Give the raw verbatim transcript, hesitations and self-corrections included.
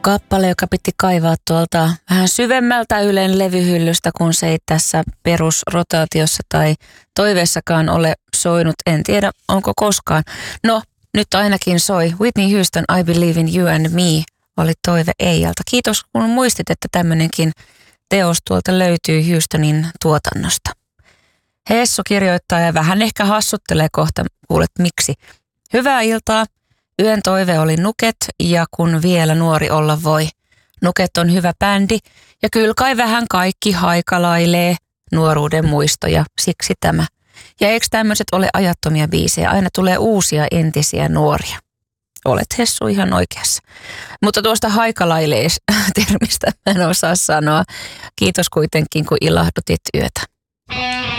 Kappale, joka piti kaivaa tuolta vähän syvemmältä Ylen levyhyllystä, kun se ei tässä perusrotaatiossa tai toiveessakaan ole soinut. En tiedä, onko koskaan. No, nyt ainakin soi. Whitney Houston, I Believe in You and Me oli toive Eijalta. Kiitos, kun muistit, että tämmöinenkin teos tuolta löytyy Houstonin tuotannosta. Hessu kirjoittaa ja vähän ehkä hassuttelee kohta, kuulet miksi. Hyvää iltaa. Yön toive oli Nuket ja kun vielä nuori olla voi. Nuket on hyvä bändi ja kyllä kai vähän kaikki haikalailee nuoruuden muistoja, siksi tämä. Ja eikö tämmöiset ole ajattomia biisejä? Aina tulee uusia entisiä nuoria. Olet Hessu ihan oikeassa. Mutta tuosta haikalailees termistä mä en osaa sanoa. Kiitos kuitenkin kun ilahdutit yötä.